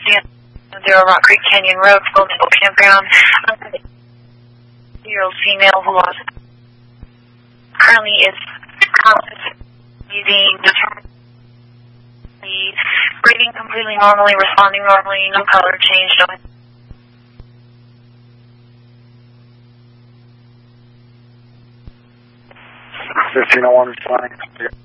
0 Rock Creek Canyon Road, Full Campground. year-old female who was currently is breathing, breathing completely normally, responding normally, no color change, no. 1501 responding.